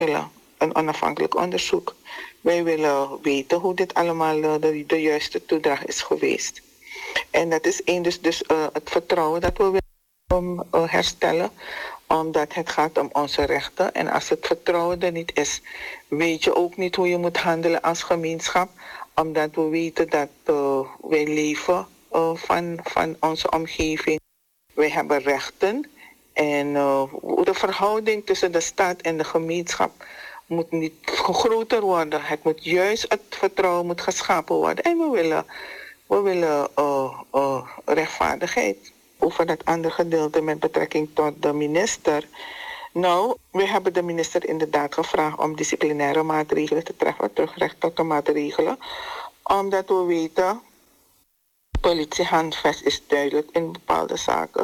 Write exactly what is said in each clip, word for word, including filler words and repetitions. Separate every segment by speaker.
Speaker 1: willen een onafhankelijk onderzoek. Wij willen weten hoe dit allemaal uh, de, de juiste toedracht is geweest. En dat is één, dus, dus uh, het vertrouwen dat we willen um, uh, herstellen, omdat het gaat om onze rechten. En als het vertrouwen er niet is, weet je ook niet hoe je moet handelen als gemeenschap, omdat we weten dat uh, wij leven uh, van, van onze omgeving. Wij hebben rechten en uh, de verhouding tussen de staat en de gemeenschap moet niet groter worden. Het moet juist, het vertrouwen moet geschapen worden. En we willen, we willen uh, uh, rechtvaardigheid. Over dat andere gedeelte met betrekking tot de minister. Nou, we hebben de minister inderdaad gevraagd om disciplinaire maatregelen te treffen, terugrechtelijke maatregelen. Omdat we weten, politiehandvest is duidelijk in bepaalde zaken.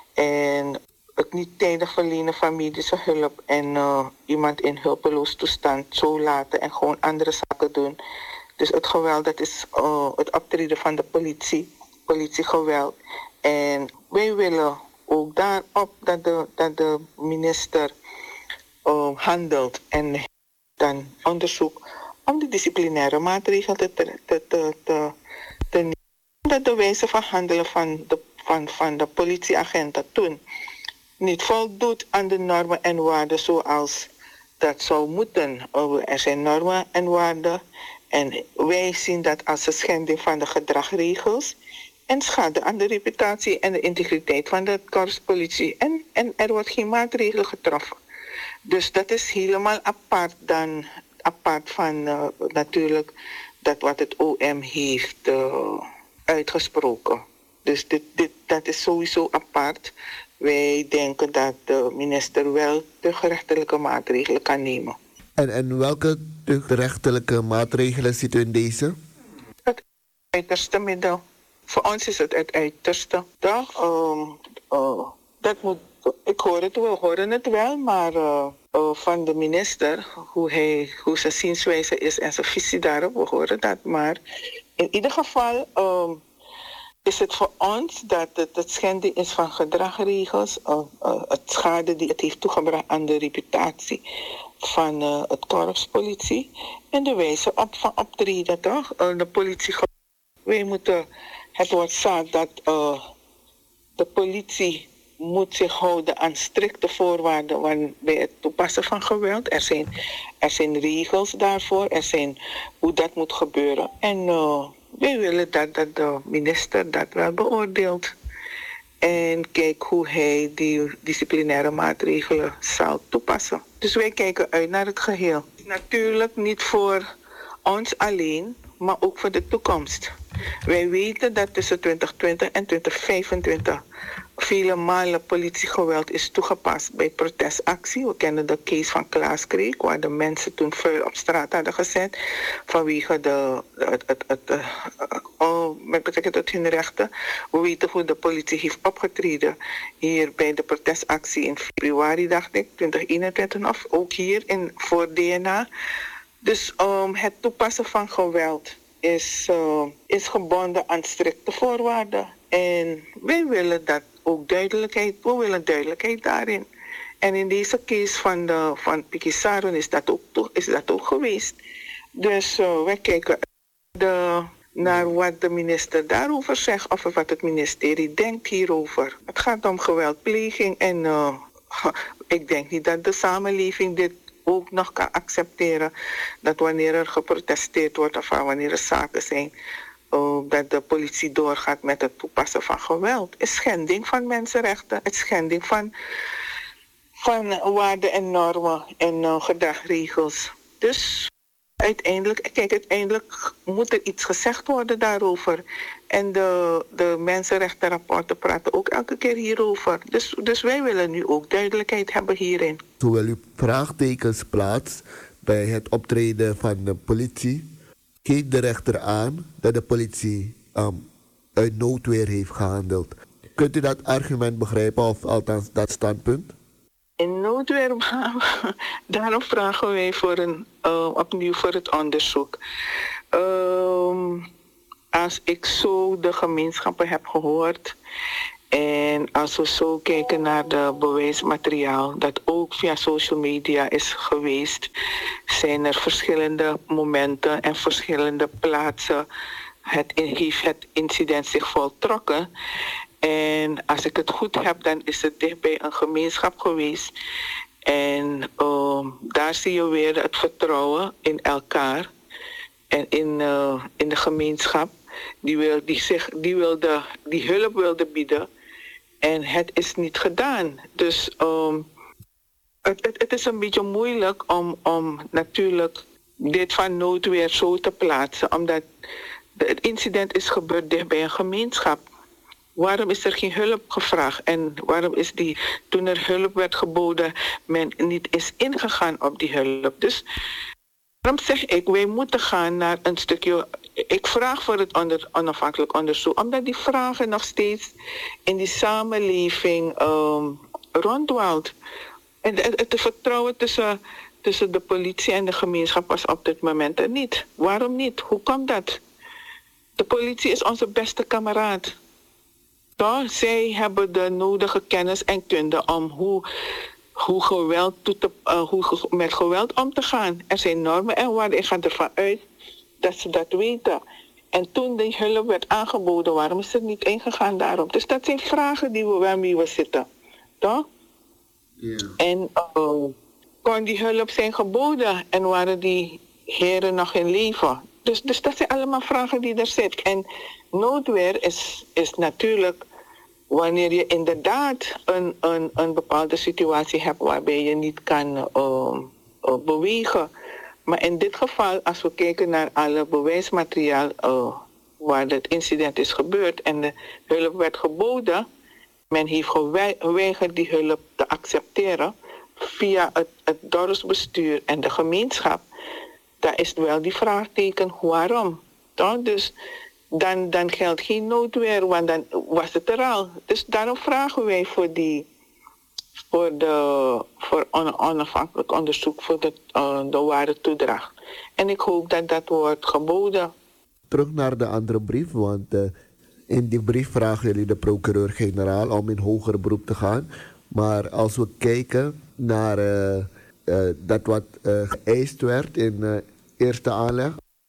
Speaker 1: En het niet tijdig verlenen van medische hulp en uh, iemand in hulpeloos toestand zo laten en gewoon andere zaken doen. Dus het geweld, dat is uh, het optreden van de politie, politiegeweld. En wij willen ook daarop dat de, dat de minister uh, handelt en dan onderzoekt om de disciplinaire maatregelen te, te, te, te, te nemen. Dat de wijze van handelen van de, van, van de politieagenten toen niet voldoet aan de normen en waarden zoals dat zou moeten. Er zijn normen en waarden en wij zien dat als een schending van de gedragsregels en schade aan de reputatie en de integriteit van de korpspolitie. En, en er wordt geen maatregelen getroffen. Dus dat is helemaal apart dan apart van uh, natuurlijk dat wat het O M heeft uh, uitgesproken. Dus dit, dit, dat is sowieso apart. Wij denken dat de minister wel de gerechtelijke maatregelen kan nemen.
Speaker 2: En, en welke gerechtelijke maatregelen ziet u in deze?
Speaker 1: Het uiterste middel. Voor ons is het het uiterste. Toch? Um, uh, dat moet, ik hoor het, we horen het wel, maar uh, uh, van de minister, hoe, hij, hoe zijn zienswijze is en zijn visie daarop, we horen dat. Maar in ieder geval um, is het voor ons dat het, het schending is van gedragsregels, uh, uh, het schade die het heeft toegebracht aan de reputatie van uh, het korpspolitie en de wijze op, van optreden, toch? Uh, de politie, wij moeten, het wordt zaak dat uh, de politie moet zich houden aan strikte voorwaarden bij het toepassen van geweld. Er zijn, er zijn regels daarvoor, er zijn hoe dat moet gebeuren. En uh, wij willen dat, dat de minister dat wel beoordeelt. En kijk hoe hij die disciplinaire maatregelen zal toepassen. Dus wij kijken uit naar het geheel. Natuurlijk niet voor ons alleen, maar ook voor de toekomst. Wij weten dat tussen twintig twintig en twintig vijfentwintig vele malen politiegeweld is toegepast bij protestactie. We kennen de case van Klaaskreek, waar de mensen toen vuil op straat hadden gezet vanwege de, het, het, het, het, oh, met betrekking tot hun rechten. We weten hoe de politie heeft opgetreden hier bij de protestactie in februari, dacht ik, twintig eenentwintig, of ook hier in, voor D N A. Dus um, het toepassen van geweld is, uh, is gebonden aan strikte voorwaarden. En wij willen dat ook duidelijkheid, we willen duidelijkheid daarin. En in deze case van, de, van Piki Saron is dat ook, is dat ook geweest. Dus uh, wij kijken de, naar wat de minister daarover zegt of wat het ministerie denkt hierover. Het gaat om geweldpleging en uh, ik denk niet dat de samenleving dit ook nog kan accepteren, dat wanneer er geprotesteerd wordt of wanneer er zaken zijn, uh, dat de politie doorgaat met het toepassen van geweld. Het is schending van mensenrechten, het is schending van, van waarden en normen en uh, gedragsregels. Dus uiteindelijk, kijk, uiteindelijk moet er iets gezegd worden daarover. En de, de mensenrechtenrapporten praten ook elke keer hierover. Dus, dus wij willen nu ook duidelijkheid hebben hierin.
Speaker 2: Terwijl u vraagtekens plaatst bij het optreden van de politie, geeft de rechter aan dat de politie um, uit noodweer heeft gehandeld. Kunt u dat argument begrijpen, of althans dat standpunt?
Speaker 1: In noodweer, daarom vragen wij voor een, uh, opnieuw voor het onderzoek. Uh, als ik zo de gemeenschappen heb gehoord En als we zo kijken naar de bewijsmateriaal dat ook via social media is geweest, zijn er verschillende momenten en verschillende plaatsen het, heeft het incident zich voltrokken. En als ik het goed heb, dan is het dichtbij een gemeenschap geweest. En uh, daar zie je weer het vertrouwen in elkaar en in, uh, in de gemeenschap. Die, wil, die, zich, die, wilde, die hulp wilde bieden. En het is niet gedaan. Dus um, het, het, het is een beetje moeilijk om, om natuurlijk dit van noodweer zo te plaatsen. Omdat het incident is gebeurd dicht bij een gemeenschap. Waarom is er geen hulp gevraagd? En waarom is die, toen er hulp werd geboden, men niet is ingegaan op die hulp? Dus daarom zeg ik, wij moeten gaan naar een stukje. Ik vraag voor het onder, onafhankelijk onderzoek, omdat die vragen nog steeds in die samenleving um, rondwaalt. En het, het vertrouwen tussen, tussen de politie en de gemeenschap was op dit moment er niet. Waarom niet? Hoe komt dat? De politie is onze beste kameraad. Ja, zij hebben de nodige kennis en kunde om hoe, hoe, geweld toe te, uh, hoe met geweld om te gaan. Er zijn normen en waarden. Ik ga ervan uit dat ze dat weten. En toen die hulp werd aangeboden, waarom is er niet ingegaan daarop? Dus dat zijn vragen die we, waarmee we zitten. Toch? Yeah. En uh, kon die hulp zijn geboden en waren die heren nog in leven? Dus, dus dat zijn allemaal vragen die er zitten. En noodweer is, is natuurlijk wanneer je inderdaad een, een, een bepaalde situatie hebt waarbij je niet kan uh, uh, bewegen. Maar in dit geval, als we kijken naar alle bewijsmateriaal uh, waar het incident is gebeurd en de hulp werd geboden, men heeft geweigerd die hulp te accepteren via het, het dorpsbestuur en de gemeenschap. Daar is wel die vraagteken waarom. Toch? Dus dan, dan geldt geen noodweer, want dan was het er al. Dus daarom vragen wij voor, die, voor, de, voor on, onafhankelijk onderzoek voor de, uh, de ware toedracht. En ik hoop dat dat wordt geboden.
Speaker 2: Terug naar de andere brief, want uh, in die brief vragen jullie de procureur-generaal om in hoger beroep te gaan. Maar als we kijken naar uh, uh, dat wat uh, geëist werd in uh, eerste aanleg,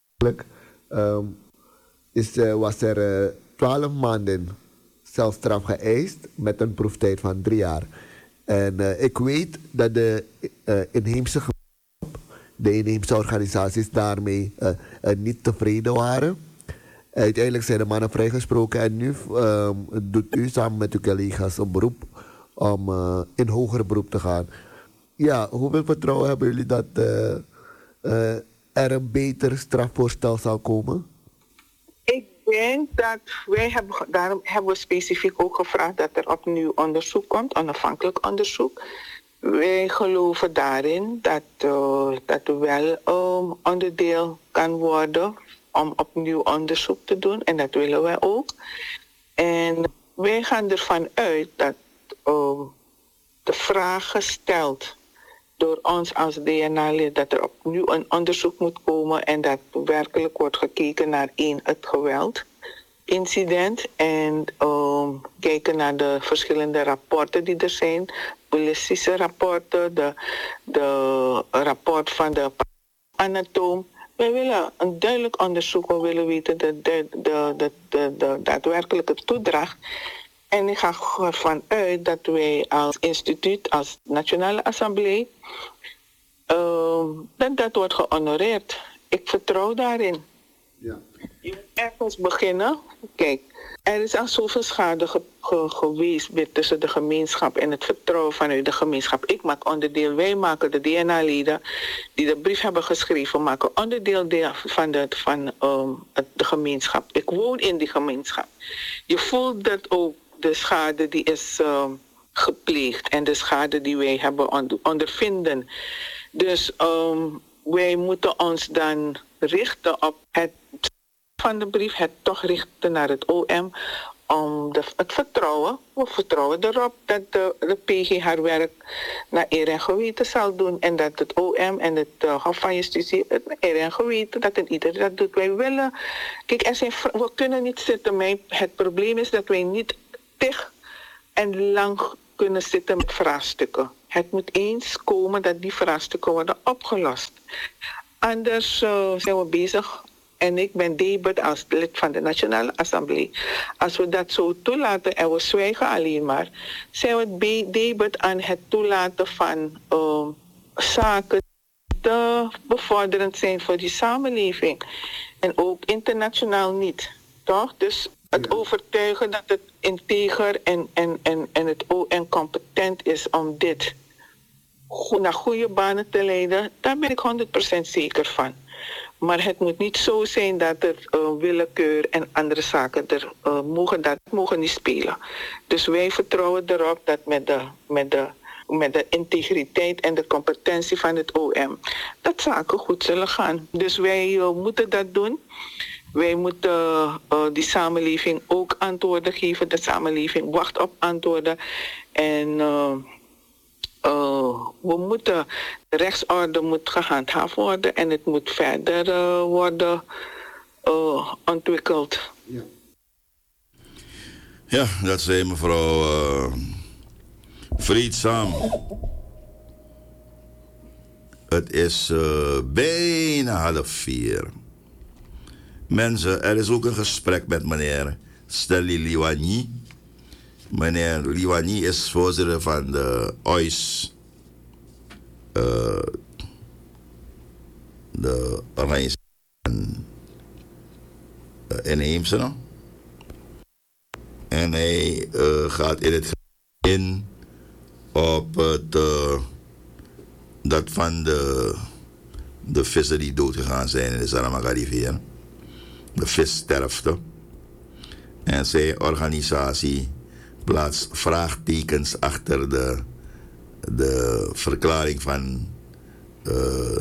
Speaker 2: um, is, uh, was er twaalf uh, maanden celstraf geëist met een proeftijd van drie jaar. En uh, ik weet dat de uh, inheemse de inheemse organisaties daarmee uh, uh, niet tevreden waren. Uiteindelijk zijn de mannen vrijgesproken en nu uh, doet u samen met uw collega's een beroep om uh, in hoger beroep te gaan. Ja, hoeveel vertrouwen hebben jullie dat uh, uh, er een beter strafvoorstel zal komen?
Speaker 1: Ik denk dat wij hebben, daarom hebben we specifiek ook gevraagd dat er opnieuw onderzoek komt, onafhankelijk onderzoek. Wij geloven daarin dat uh, dat wel um, onderdeel kan worden om opnieuw onderzoek te doen. En dat willen wij ook. En wij gaan ervan uit dat uh, de vraag gesteld door ons als D N A-lid dat er opnieuw een onderzoek moet komen en dat werkelijk wordt gekeken naar één, het geweldincident en um, kijken naar de verschillende rapporten die er zijn, ballistische rapporten, de, de rapport van de anatoom. We willen een duidelijk onderzoek, we willen weten de, de, de, de, de, de daadwerkelijke toedracht. En ik ga ervan uit dat wij als instituut, als Nationale Assemblée, uh, dat dat wordt gehonoreerd. Ik vertrouw daarin. Ja. Je moet ergens beginnen. Kijk, er is al zoveel schade ge- ge- geweest tussen de gemeenschap en het vertrouwen vanuit de gemeenschap. Ik maak onderdeel, wij maken de D N A-leden die de brief hebben geschreven, maken onderdeel deel van, de, van um, de gemeenschap. Ik woon in die gemeenschap. Je voelt dat ook. De schade die is uh, gepleegd en de schade die wij hebben on- ondervinden. Dus um, wij moeten ons dan richten op het van de brief, het toch richten naar het O M om de, het vertrouwen. We vertrouwen erop dat de, de P G haar werk naar eer en geweten zal doen en dat het O M en het uh, Hof van Justitie het naar eer en geweten, dat een ieder dat doet. Wij willen, kijk, er zijn, we kunnen niet zitten, maar het probleem is dat wij niet tig en lang kunnen zitten met vraagstukken. Het moet eens komen dat die vraagstukken worden opgelost. Anders uh, zijn we bezig, en ik ben Debet als lid van de Nationale Assemblée. Als we dat zo toelaten en we zwijgen alleen maar, zijn we Debet aan het toelaten van uh, zaken die te bevorderend zijn voor die samenleving. En ook internationaal niet, toch? Dus het overtuigen dat het integer en, en, en, en het O M competent is om dit go- naar goede banen te leiden, daar ben ik honderd procent zeker van. Maar het moet niet zo zijn dat er uh, willekeur en andere zaken er uh, mogen, dat mogen niet spelen. Dus wij vertrouwen erop dat met de, met de, met de integriteit en de competentie van het O M, dat zaken goed zullen gaan. Dus wij uh, moeten dat doen. Wij moeten uh, die samenleving ook antwoorden geven. De samenleving wacht op antwoorden. En uh, uh, we moeten, de rechtsorde moet gehandhaafd worden en het moet verder uh, worden uh, ontwikkeld.
Speaker 3: Ja. Ja, dat zei mevrouw uh, Vreedzaam. Het is uh, bijna half vier. Mensen, er is ook een gesprek met meneer Stelly Liwani. Meneer Liwani is voorzitter van de O I S, uh, de organisatie uh, inheemse. No? En hij uh, gaat in het in op het, uh, dat van de, de vissen die doodgegaan zijn in de Saramagarivier. De vissterfte. En zijn organisatie plaatst vraagtekens achter de, de verklaring van uh,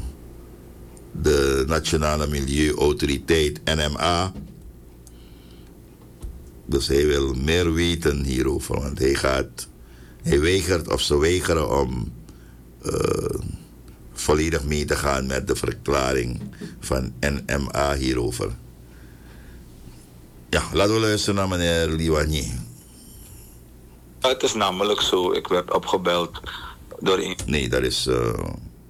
Speaker 3: de Nationale Milieuautoriteit N M A. Dus hij wil meer weten hierover, want hij gaat, hij weigert of ze weigeren om uh, volledig mee te gaan met de verklaring van N M A hierover. Ja, laten we luisteren naar meneer Liwani.
Speaker 4: Het is namelijk zo, ik werd opgebeld door een...
Speaker 3: Nee, dat is... Uh...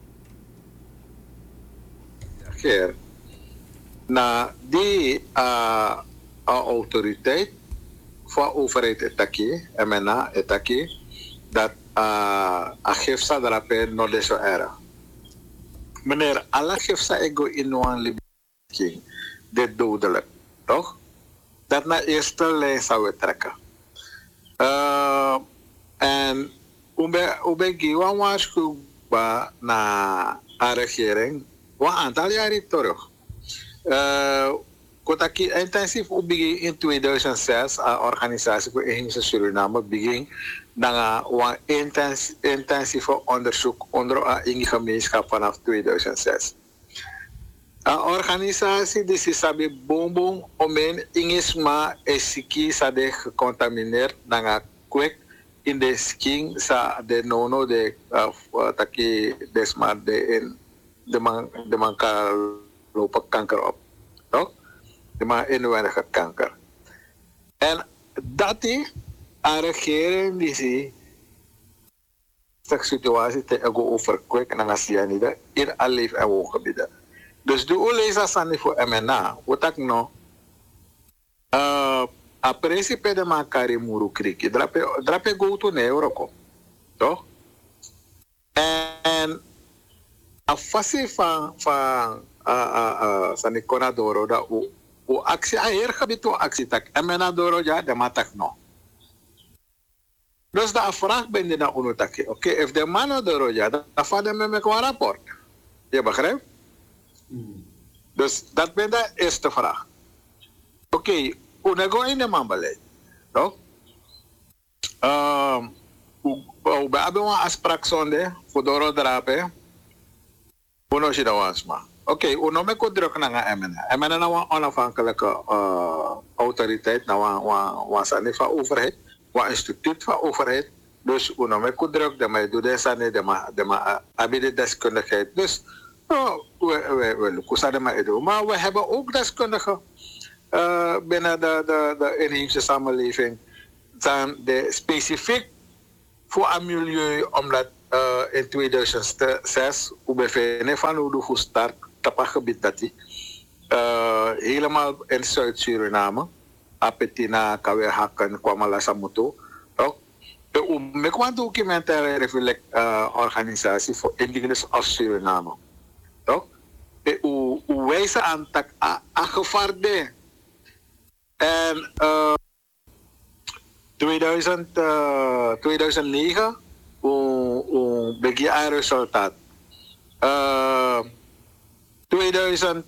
Speaker 4: Geer. Na die uh, autoriteit van overheid etaki, M N A etaki, dat uh, agifsa drape no de zo era. Meneer, alle gifsa ego in een libing, dit dodelijk, toch? Dat na eerste lijn zou we trekken. Uh, en hoe ben je een waarschuwing naar de regering, een aantal jaren terug. Uh, Kotaki intensief opbegin in tweeduizend zes, a organisatie voor inheemse Suriname begin na een intens, intensieve onderzoek onder een gemeenschap vanaf tweeduizend zes. Een organisatie die zich sabi bombom omen ingisma esiki sade gecontamineerd na kwek in de skin sa de nono de uh, taki desma de in de man de man kan lopen kanker op, toch? De man inwendige kanker. En dat die een regering die zie de situatie te ego over kwek en cyanide in alle leef- en woongebieden. Dus de oorlog zijn voor M N A, wat ik nou, a principe de makari muru kriki, drape drape go to neuroko, toch? En a fase van van a a a sani konadoro da u u actie a her gebied actie tak M N A doro ja de matak no. Dus de vraag ben je dan onutaki. Oké, okay, if de man doro ja, dan vader me met een rapport. Je begrijpt? Mm. Dus dat ben de eerste vraag. Oké, okay, hoe go in de man beleid? Toch? Um, we hebben een afspraak zonde voor de drapen. Hoe nog je dat was maar? Oké, hoe nog met druk naar M N A? M N A is een onafhankelijke uh, autoriteit, nou een van overheid, een instituut van overheid. Dus hoe nog met druk, dat mij doet dat zijn, dat mij hebben de deskundigheid. Dus oh, we, we, we, we, maar, maar we hebben ook deskundigen uh, binnen de, de, de inheemse samenleving dan de specifiek voor een milieu, omdat uh, in tweeduizend zes, hoe bevinden van hoe de gestart, op het gebied dat die, uh, helemaal in Zuid-Suriname, Apetina, Kawehaken, Kwamala Samuto, ook. Ik kwam documentaire uh, organisatie voor indigenous of Suriname. Toch? Hoe wijzen aan tak aangevaarde. En uh, tweeduizend, uh, tweeduizend negen, hoe begin een resultaat. Uh, tweeduizend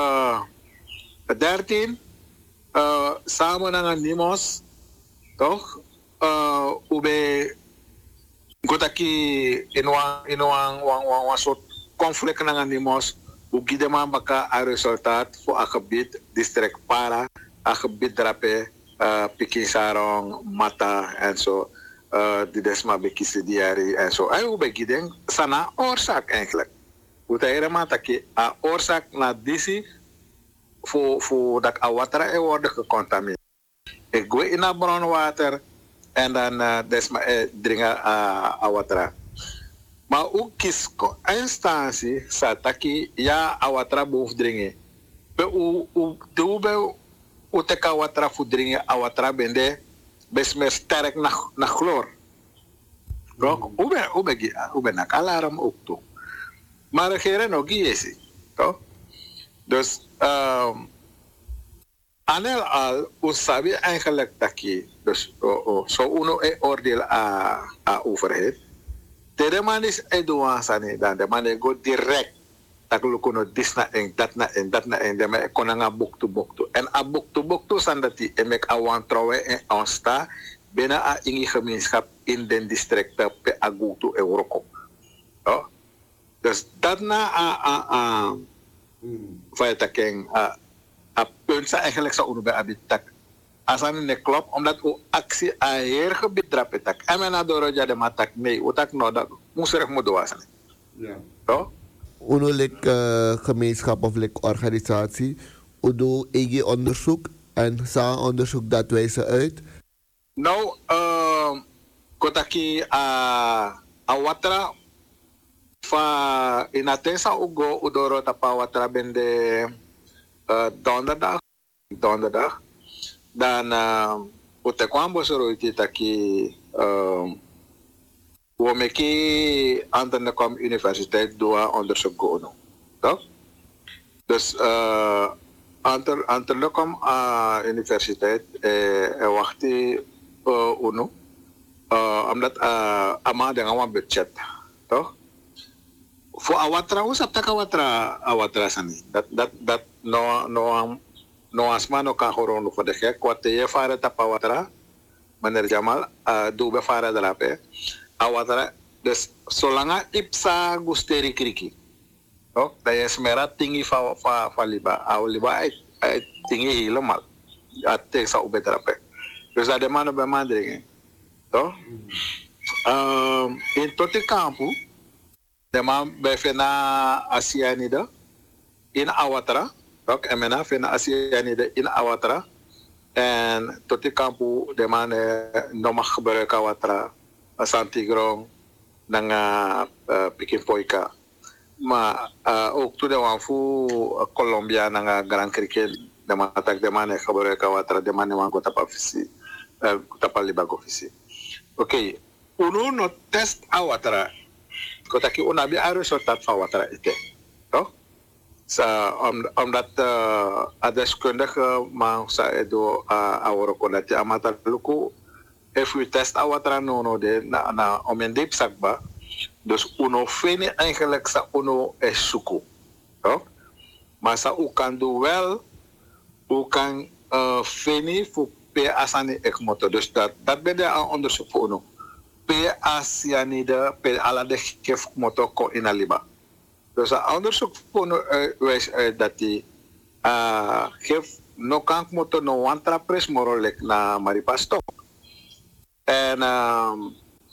Speaker 4: dertien, uh, samen met Nimos, toch? Uh, ube gotaki in wang in wang wang wang wang soort conflict na Nimos, u gidema baka a resultaat voor a gebied district para a gebied drape uh, Pikisarong Mata en zo uh, die desma bekisi diari en zo. En ube gideng sana oorzaak eigenlijk. U taira taki a oorzaak na disi voor voor dat a water e worden gecontamineerd. Ik go in a bronwater. En dan uh, desma eh, drinken uh, awatra. Maar ook kies instantie sataki ja awatra boven dringen. Be u u de be u teka awatra voor dringen awatra bende best meer sterk na na chloor. Toch? U ben u ben u ben nak alarm ook toe. Maar de geren ook is toch? Dus um, Anel al, u sabi eigenlijk dat je, dus oh, oh, zo uno e oordeel a, a overheid. De man is edouansane dan, de man e go direct. Dat we kunnen dit na en dat na en dat na en de man e kon nga boek to boek to. En a boek to boek to san dat die emek a wantrouwen en aansta binnen a ingi gemeenschap in den districten pe a go to Euroko. Oh? Dus dat na a a a, feit dat ken a a punt sa eigenlijk sa uno be abitak. Asan ne klop omdat u actie a heer gebied drapetak. En men adoro ja de matak nee, utak no dat moeserig moet doasan. Ja. Toch?
Speaker 2: Uno lek uh, gemeenschap of lek organisatie, u doet eigen onderzoek en sa onderzoek dat wijzen uit.
Speaker 4: Nou, uh, kotaki a a watra fa inatensa ugo udoro tapa watra bende uh, donderdag, donderdag. Dan uh, ute kwambo soro iti taki uh, womeki Antenekom Universiteit doa onderzoek gono. Toch? Dus uh, Antenekom uh, Universiteit eh, eh, wachti uh, uno uh, omdat uh, ama dengan wan budget. Toch? Voor awatra usap tak awatra awatra sani. Dat dat dat no no no asma no kahorono for de gek wat je fare tapawatra meneer Jamal uh, dobe fare drape awatra dus solanga ipsa gusteri kriki ok da esmera tingi fa fa fa liba aw liba ay, ay tingi helemaal atte sa ube drape dus da de mano be mandringe to um in toti campo de man be fena asianida in awatra ook en men af in Azië in awatra en tot die kampu de man no mag gebruiken awatra asantigrong nang uh, pikin poika maar uh, ook toen de wan fu Colombia nang Grand Cricket de man attack de man gebruiken awatra de man wan ko tapa fisi tapa libago fisi oké uno no test awatra ko taki unabi a resultat fa awatra ite toch sa om, omdat uh, a deskundige man sa edo a uh, aworo dat ya amata luku if we test awatra no no de na na om en deep sakba dus uno fini eigenlijk sa uno es suku toch maar sa u kan do wel u kan uh, fini fu pe asani ek moto dus dat dat ben de onderzoek voor uno pe asianide pe ala de gef moto ko inaliba. Dus een onderzoek wijst uit dat die uh, geeft no kank moto no wantra pres morolek na maripastok. En um,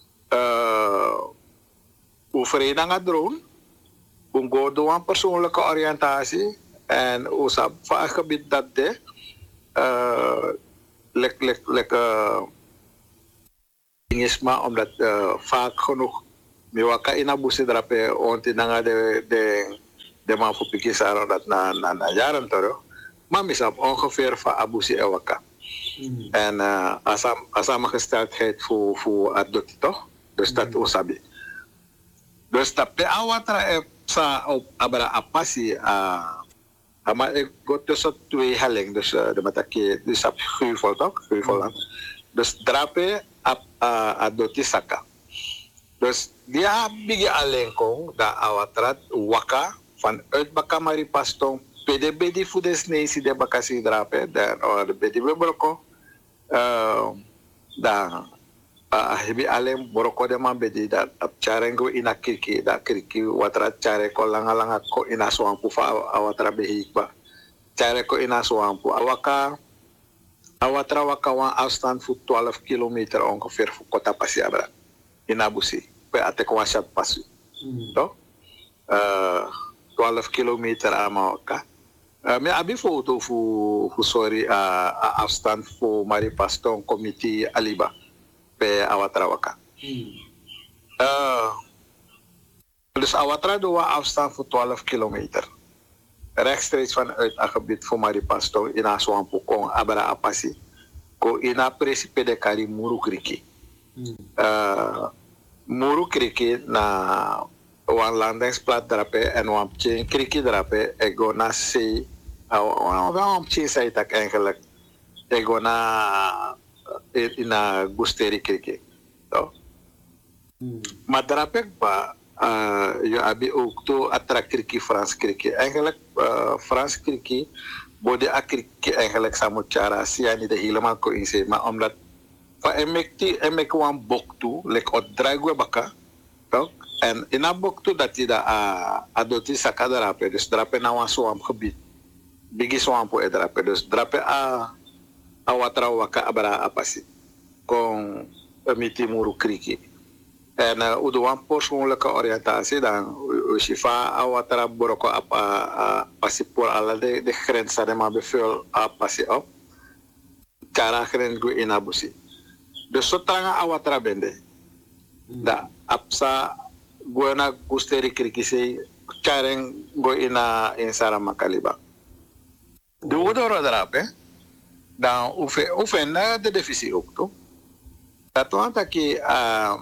Speaker 4: uh, u vereniging gaat drone, u go do een persoonlijke oriëntatie en u sab van een gebied dat de uh, lek lek lek uh, is maar omdat uh, vaak genoeg miwaka inabusi drape onti nanga de de de man voor pikisaro dat na na na jaren toro maar misap ongeveer van abusi ewaka mm. en uh, asam asama gesteldheid voor voor adoptie toch dus dat mm. osabi dus dat pe awatra e sa op abra apasi a ama ik got dus twee helling dus uh, de matake dus op geuvol toch geuvol mm. dus drape ap uh, adoptie saka dus dia bigi alenkong da awatrat waka vanuit baka maripastong pede bedi fudes nesi de baka si drape dan or bedi bebroko uh, da uh, hebi alem boroko de man bedi da charengo ina kirki da kirki watrat chare ko langa langa ko ina swampu fa awatra behi ba chare ko ina swampu awaka awatra waka wan afstand voor twaalf kilometer ongeveer voor kota pasiabra inabusi pe atek wasat pasu mm. to uh, twaalf kilometer amawaka uh, me abi foto fu fu sorry uh, uh, afstand voor maripaston committee aliba pe awatra waka mm. uh, dus awatra do afstand voor twaalf kilometer rechtstreeks vanuit een gebied voor maripaston in aswampu kong abara apasi ko ina presipe de kari muru kriki mm. uh, muru kriki na wan landingsplaats drape en wan chain kriki drape ego na se wan wan chain sai tak eigenlijk ego na ina gusteri kriki to mm. maar drape ba uh, je abi ook to atra kriki Frans kriki eigenlijk uh, Frans kriki bode akriki eigenlijk samuchara siani de helemaal ko inse maar omdat fa emekti emek wan boktu lek od dragwe baka toch en ina boktu dat ida a adoti sakadarape dus drape na wan swamp gebied bigi swampo e drape dus drape a a watra waka abara apasi kon emiti muru kriki en uh, udo wan persoonlijke oriëntatie dan usifa a watra boroko apa a pasipor ala de de grens de ma bevel a pasi op cara grens go inabusi de sotanga awatra bende mm. da apsa goena gusteri krikisi karen go ina in sarama kaliba de wodoro drape dan ufe ufe na de deficit ook to dat wanta ki a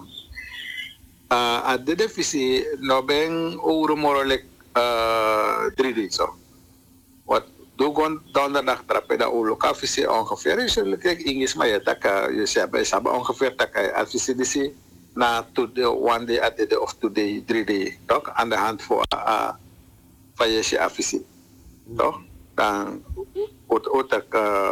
Speaker 4: a de deficit no ben ouro morolek drie days so wat do gon donderdag trappe da ulo ka fisi ongeveer is het Engels maar ja tak je sabe sabe ongeveer tak advisie disi na to the one day at the day of today three day toch aan de hand voor a van je advisie toch dan ot otak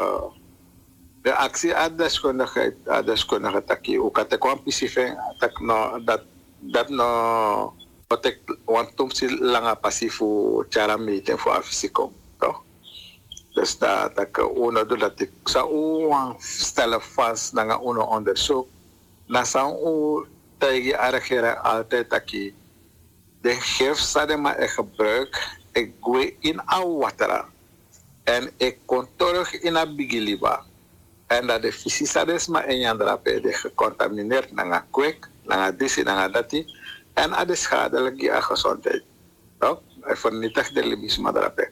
Speaker 4: de actie adeskundigheid adeskundige taki ook at kwam pisife tak no dat dat no otek want tum si langa pasifu cara meeting voor advisie kom toch. Dus dat ik ono dat ik zou stellen vast na ono onderzoek. Na zou tegen argeren altijd dat ik de gif zou maar ik gebruik. Ik gooi in al water en ik kon terug in een bigiliba. En dat de visie zou maar in je drape de gecontamineerd na kwek, na disi na dati en aan de schadelijke gezondheid. Toch? Ik vernietig de libisme drape.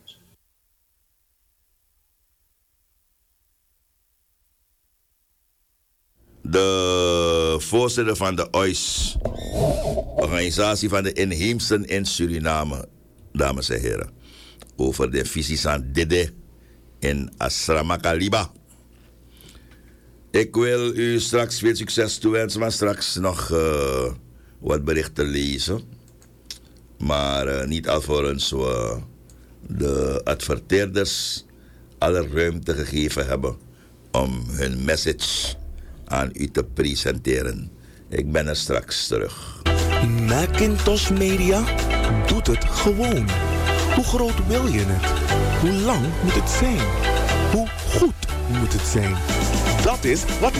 Speaker 3: De voorzitter van de O I S, organisatie van de inheemsen in Suriname, dames en heren, over de visies aan Dede in Asramakaliba. Ik wil u straks veel succes toewensen, maar straks nog uh, wat berichten lezen. Maar uh, niet alvorens we de adverteerders alle ruimte gegeven hebben om hun message aan u te presenteren. Ik ben er straks terug.
Speaker 5: Macintosh Media doet het gewoon. Hoe groot wil je het? Hoe lang moet het zijn? Hoe goed moet het zijn? Dat is wat